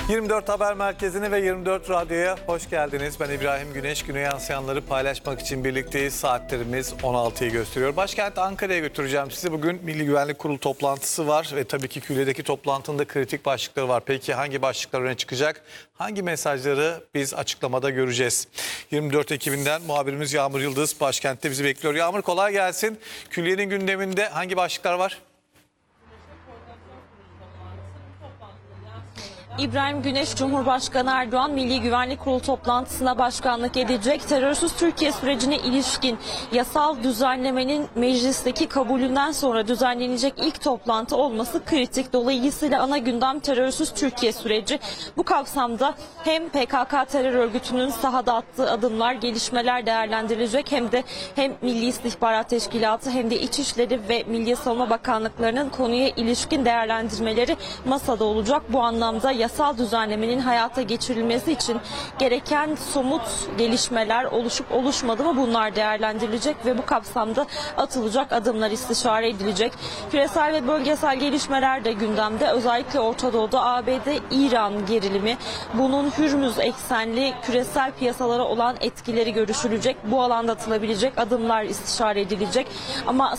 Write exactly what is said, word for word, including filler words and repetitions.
yirmi dört Haber Merkezi'ne ve yirmi dört Radyo'ya hoş geldiniz. Ben İbrahim Güneş. Güne yansıyanları paylaşmak için birlikteyiz. Saatlerimiz on altıyı gösteriyor. Başkent Ankara'ya götüreceğim sizi. Bugün Milli Güvenlik Kurulu toplantısı var ve tabii ki külliyedeki toplantının da kritik başlıkları var. Peki hangi başlıklar öne çıkacak? Hangi mesajları biz açıklamada göreceğiz? yirmi dört ekibinden muhabirimiz Yağmur Yıldız başkentte bizi bekliyor. Yağmur, kolay gelsin. Külliyenin gündeminde hangi başlıklar var? İbrahim Güneş, Cumhurbaşkanı Erdoğan Milli Güvenlik Kurulu toplantısına başkanlık edecek. Terörsüz Türkiye sürecine ilişkin yasal düzenlemenin meclisteki kabulünden sonra düzenlenecek ilk toplantı olması kritik. Dolayısıyla ana gündem terörsüz Türkiye süreci. Bu kapsamda hem P K K terör örgütünün sahada attığı adımlar, gelişmeler değerlendirilecek, hem de hem Milli İstihbarat Teşkilatı hem de İçişleri ve Milli Savunma Bakanlıklarının konuya ilişkin değerlendirmeleri masada olacak. Bu anlamda yasal düzenlemenin hayata geçirilmesi için gereken somut gelişmeler oluşup oluşmadı mı, bunlar değerlendirilecek ve bu kapsamda atılacak adımlar istişare edilecek. Küresel ve bölgesel gelişmeler de gündemde. Özellikle Orta Doğu'da A B D-İran gerilimi, bunun Hürmüz eksenli küresel piyasalara olan etkileri görüşülecek. Bu alanda atılabilecek adımlar istişare edilecek. Ama